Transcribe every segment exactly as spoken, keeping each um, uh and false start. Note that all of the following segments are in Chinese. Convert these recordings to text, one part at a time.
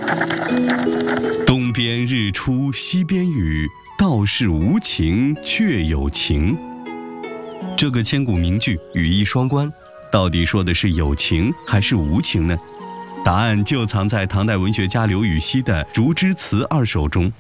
东边日出西边雨，道是无晴却有晴。这个千古名句语义双关，到底说的是有情还是无情呢？答案就藏在唐代文学家刘禹锡的《竹枝词二首》中。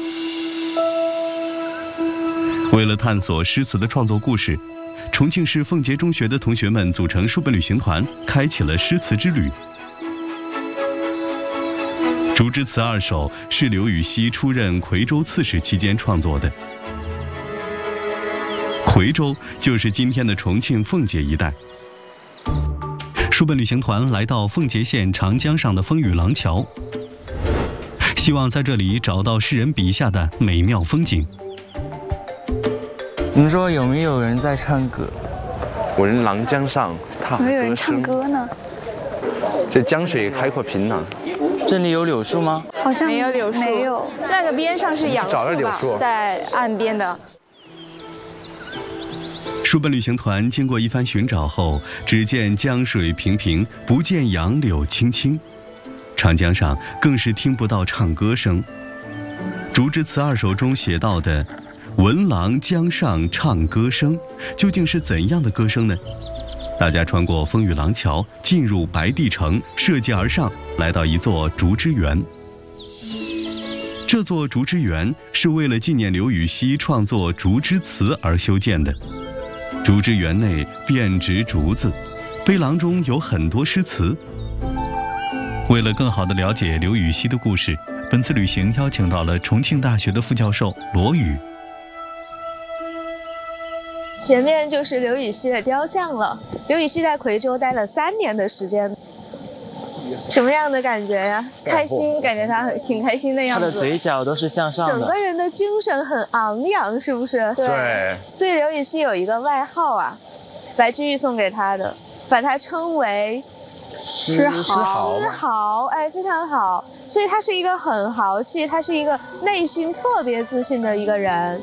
为了探索诗词的创作故事，重庆市奉节中学的同学们组成书本旅行团，开启了诗词之旅。《竹枝词二首》是刘禹锡出任夔州刺史期间创作的。夔州就是今天的重庆奉节一带。书本旅行团来到奉节县长江上的风雨廊桥，希望在这里找到诗人笔下的美妙风景。 你说有没有人在唱歌？ 闻郎江上，踏歌声。 有没有人唱歌呢？ 这江水开阔平朗。 这里有柳树吗？ 好像没有柳树， 没有。 那个边上是杨树吧？ 找了柳树， 在岸边的。 书本旅行团经过一番寻找后，只见江水平平，不见杨柳青青。长江上更是听不到唱歌声。《竹枝词二首》中写到的闻郎江上唱歌声，究竟是怎样的歌声呢？大家穿过风雨廊桥，进入白帝城，涉涧而上，来到一座竹枝园。这座竹枝园是为了纪念刘禹锡创作《竹枝词》而修建的。竹枝园内遍植竹子，碑廊中有很多诗词。为了更好地了解刘禹锡的故事，本次旅行邀请到了重庆大学的副教授罗宇。 前面就是刘禹锡的雕像了。刘禹锡在夔州待了三年的时间，什么样的感觉呀？开心，感觉他很挺开心的样子。 他的嘴角都是向上的， 整个人的精神很昂扬，是不是？ 对。 对所以刘禹锡有一个外号啊，白居易送给他的，把他称为诗豪。诗豪，哎，非常好。所以他是一个很豪气，他是一个内心特别自信的一个人。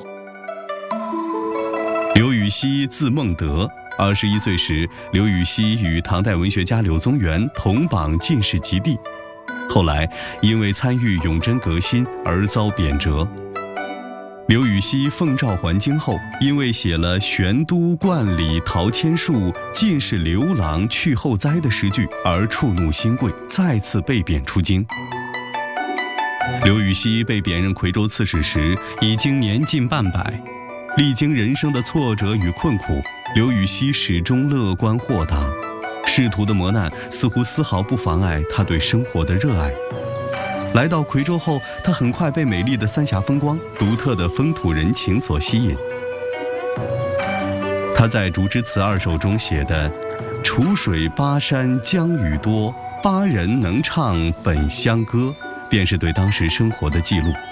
刘禹锡字孟德，二十一岁时，刘禹锡与唐代文学家柳宗元同榜进士及第，后来因为参与永贞革新而遭贬谪。刘禹锡奉诏还京后，因为写了玄都观里桃千树，尽是刘郎去后哉的诗句而触怒新贵，再次被贬出京。刘禹锡被贬任夔州刺史时，已经年近半百。历经人生的挫折与困苦，刘禹锡始终乐观豁达，仕途的磨难似乎丝毫不妨碍他对生活的热爱。来到夔州后，他很快被美丽的三峡风光、独特的风土人情所吸引。他在《竹枝词二首》中写的“楚水巴山江雨多，巴人能唱本乡歌”，便是对当时生活的记录。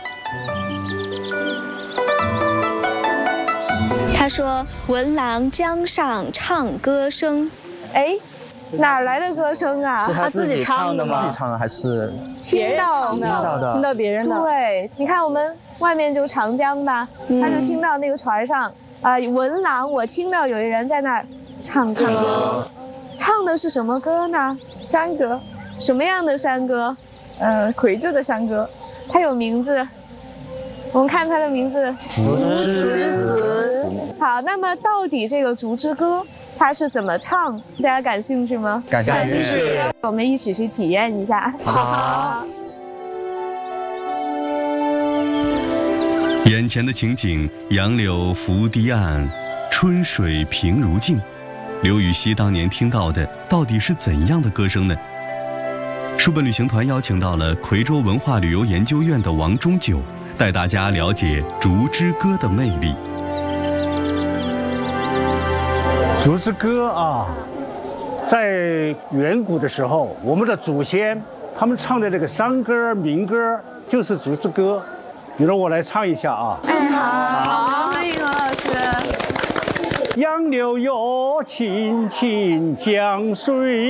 他说：“闻郎江上唱歌声。”哎，哪来的歌声啊？ 是他自己唱的吗？ 自己唱的还是听到听到的？ 听到别人的。 对，你看我们外面就长江吧，嗯、他就听到那个船上啊、呃，闻郎，我听到有人在那儿唱歌，歌唱的是什么歌呢？ 山歌。 什么样的山歌？ 呃，夔州的山歌。 它有名字。我们看它的名字， 竹枝词。 好，那么到底这个竹枝歌它是怎么唱？大家感兴趣吗？ 感兴趣。 我们一起去体验一下。 好。 眼前的情景，杨柳拂堤岸，春水平如镜。刘禹锡当年听到的到底是怎样的歌声呢？书本旅行团邀请到了夔州文化旅游研究院的王中九，带大家了解竹枝歌的魅力。 竹枝歌啊，在远古的时候，我们的祖先他们唱的这个山歌、民歌就是竹枝歌。比如我来唱一下啊。 哎，好，欢迎王老师。 杨柳哟，青青江水